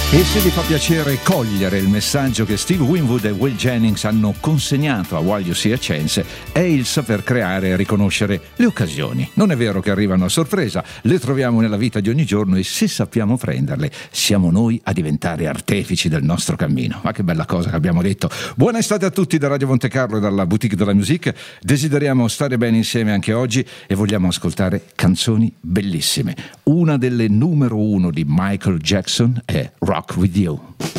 E se vi fa piacere cogliere il messaggio che Steve Winwood e Will Jennings hanno consegnato a While You See a Chance, è il saper creare e riconoscere le occasioni. Non è vero che arrivano a sorpresa, le troviamo nella vita di ogni giorno e se sappiamo prenderle, siamo noi a diventare artefici del nostro cammino. Ma che bella cosa che abbiamo detto. Buona estate a tutti da Radio Monte Carlo e dalla Boutique de la Musique. Desideriamo stare bene insieme anche oggi e vogliamo ascoltare canzoni bellissime. Una delle numero 1 di Michael Jackson è Rock With You.